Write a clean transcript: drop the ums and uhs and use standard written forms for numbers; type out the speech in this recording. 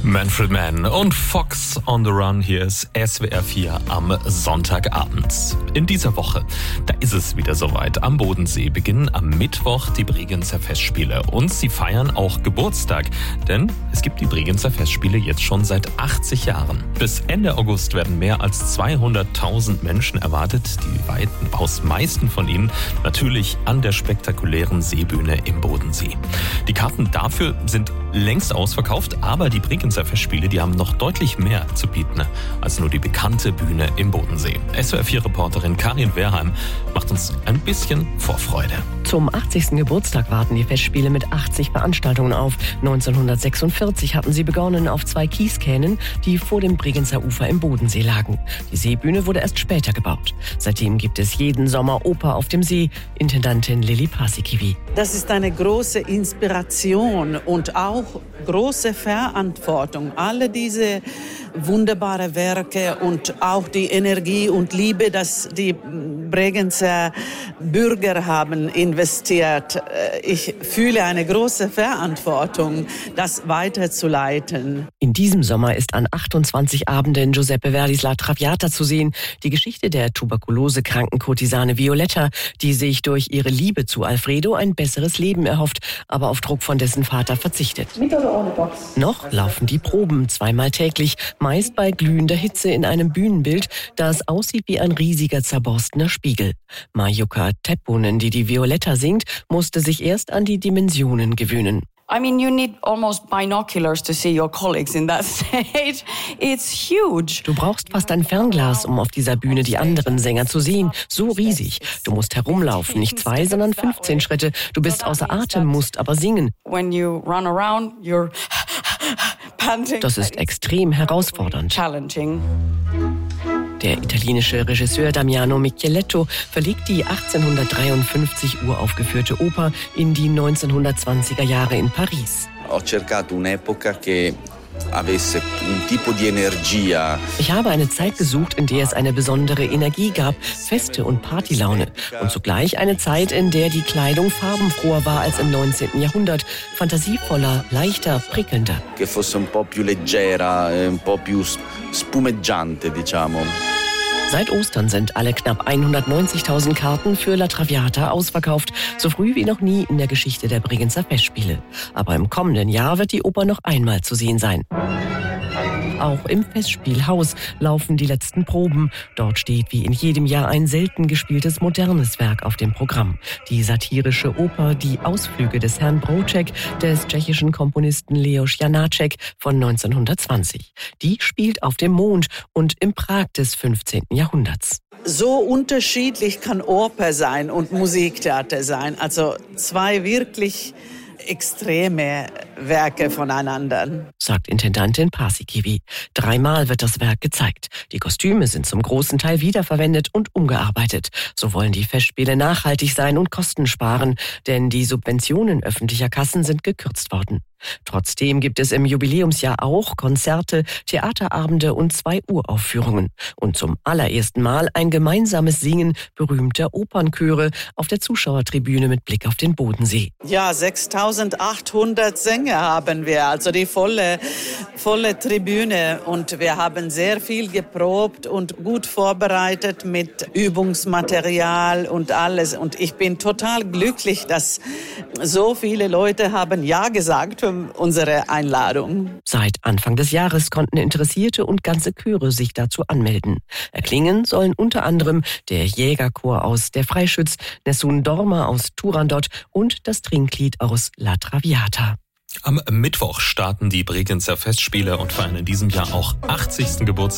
Manfred Mann und Fox on the Run. Hier ist SWR 4 am Sonntagabend. In dieser Woche, da ist es wieder soweit. Am Bodensee beginnen am Mittwoch die Bregenzer Festspiele. Und sie feiern auch Geburtstag, denn es gibt die Bregenzer Festspiele jetzt schon seit 80 Jahren. Bis Ende August werden mehr als 200.000 Menschen erwartet. Die meisten von ihnen natürlich an der spektakulären Seebühne im Bodensee. Die Karten dafür sind längst ausverkauft, aber die Bregenzer Festspiele, die haben noch deutlich mehr zu bieten als nur die bekannte Bühne im Bodensee. SWR 4-Reporterin Karin Wehrheim macht uns ein bisschen Vorfreude. Zum 80. Geburtstag warten die Festspiele mit 80 Veranstaltungen auf. 1946 hatten sie begonnen auf 2 Kieskähnen, die vor dem Bregenzer Ufer im Bodensee lagen. Die Seebühne wurde erst später gebaut. Seitdem gibt es jeden Sommer Oper auf dem See. Intendantin Lili Paasikivi. Das ist eine große Inspiration und auch große Verantwortung. Alle diese wunderbare Werke und auch die Energie und Liebe, dass die Bregenzer Bürger haben investiert. Ich fühle eine große Verantwortung, das weiterzuleiten. In diesem Sommer ist an 28 Abenden Giuseppe Verdis La Traviata zu sehen. Die Geschichte der tuberkulosekranken Kurtisane Violetta, die sich durch ihre Liebe zu Alfredo ein besseres Leben erhofft, aber auf Druck von dessen Vater verzichtet. Mit oder ohne Box? Noch laufen die Proben 2-mal täglich, meist bei glühender Hitze in einem Bühnenbild, das aussieht wie ein riesiger zerborstener Spiegel. Majuka Tepponen, die Violetta singt, musste sich erst an die Dimensionen gewöhnen. I mean, you need almost binoculars to see your colleagues in that stage. It's huge. Du brauchst fast ein Fernglas, um auf dieser Bühne die anderen Sänger zu sehen. So riesig. Du musst herumlaufen, nicht 2, sondern 15 Schritte. Du bist außer Atem, musst aber singen. When you run around, you're panting. Das ist extrem herausfordernd. Challenging. Der italienische Regisseur Damiano Micheletto verlegt die 1853 uraufgeführte Oper in die 1920er Jahre in Paris. Ho cercato un'epoca che avesse un tipo di energia. Ich habe eine Zeit gesucht, in der es eine besondere Energie gab, Feste und Partylaune. Und zugleich eine Zeit, in der die Kleidung farbenfroher war als im 19. Jahrhundert, fantasievoller, leichter, prickelnder. Che fosse un po' più leggera, un po' più spumeggiante, diciamo. Seit Ostern sind alle knapp 190.000 Karten für La Traviata ausverkauft, so früh wie noch nie in der Geschichte der Bregenzer Festspiele. Aber im kommenden Jahr wird die Oper noch einmal zu sehen sein. Auch im Festspielhaus laufen die letzten Proben. Dort steht wie in jedem Jahr ein selten gespieltes modernes Werk auf dem Programm. Die satirische Oper Die Ausflüge des Herrn Broček des tschechischen Komponisten Leoš Janáček von 1920. Die spielt auf dem Mond und im Prag des 15. Jahrhunderts. So unterschiedlich kann Oper sein und Musiktheater sein. Also 2 wirklich extreme Werke voneinander, sagt Intendantin Paasikivi. 3-mal wird das Werk gezeigt. Die Kostüme sind zum großen Teil wiederverwendet und umgearbeitet. So wollen die Festspiele nachhaltig sein und Kosten sparen, denn die Subventionen öffentlicher Kassen sind gekürzt worden. Trotzdem gibt es im Jubiläumsjahr auch Konzerte, Theaterabende und 2 Uraufführungen. Und zum allerersten Mal ein gemeinsames Singen berühmter Opernchöre auf der Zuschauertribüne mit Blick auf den Bodensee. Ja, 6.800 Sänger haben wir, also die volle Tribüne. Und wir haben sehr viel geprobt und gut vorbereitet mit Übungsmaterial und alles. Und ich bin total glücklich, dass so viele Leute haben Ja gesagt für unsere Einladung. Seit Anfang des Jahres konnten Interessierte und ganze Chöre sich dazu anmelden. Erklingen sollen unter anderem der Jägerchor aus Der Freischütz, Nessun Dorma aus Turandot und das Trinklied aus La Traviata. Am Mittwoch starten die Bregenzer Festspiele und feiern in diesem Jahr auch 80. Geburtstag.